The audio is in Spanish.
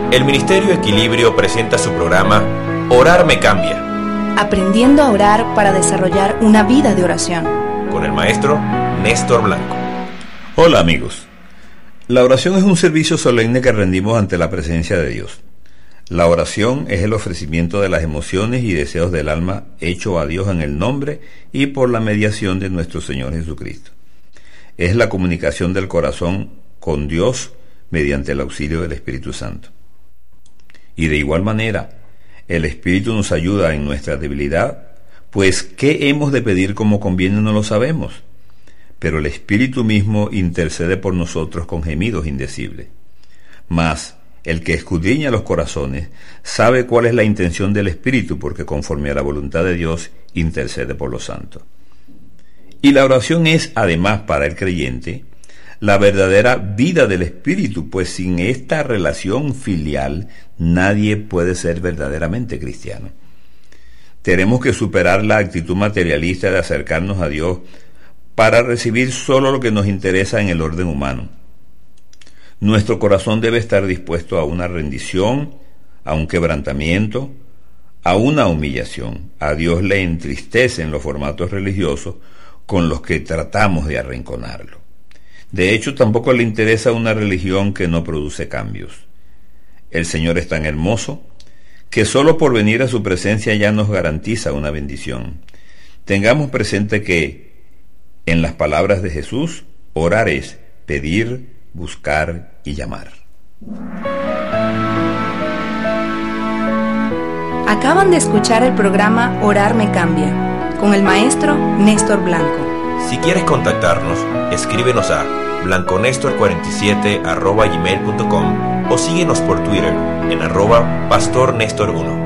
El Ministerio Equilibrio presenta su programa Orar me cambia. Aprendiendo a orar para desarrollar una vida de oración. Con el maestro Néstor Blanco. Hola amigos. La oración es un servicio solemne que rendimos ante la presencia de Dios. La oración es el ofrecimiento de las emociones y deseos del alma hecho a Dios en el nombre y por la mediación de nuestro Señor Jesucristo. Es la comunicación del corazón con Dios mediante el auxilio del Espíritu Santo. Y de igual manera, el Espíritu nos ayuda en nuestra debilidad, pues ¿qué hemos de pedir como conviene? No lo sabemos, pero el Espíritu mismo intercede por nosotros con gemidos indecibles. Mas el que escudriña los corazones sabe cuál es la intención del Espíritu, porque conforme a la voluntad de Dios intercede por los santos. Y la oración es, además, para el creyente, la verdadera vida del Espíritu, pues sin esta relación filial nadie puede ser verdaderamente cristiano. Tenemos que superar la actitud materialista de acercarnos a Dios para recibir solo lo que nos interesa en el orden humano. Nuestro corazón debe estar dispuesto a una rendición, a un quebrantamiento, a una humillación. A Dios le entristecen los formatos religiosos con los que tratamos de arrinconarlo. De hecho, tampoco le interesa una religión que no produce cambios. El Señor es tan hermoso que solo por venir a su presencia ya nos garantiza una bendición. Tengamos presente que, en las palabras de Jesús, orar es pedir, buscar y llamar. Acaban de escuchar el programa Orar me cambia, con el maestro Néstor Blanco. Si quieres contactarnos, escríbenos a blanconestor47@gmail.com o síguenos por Twitter en @pastornestor1.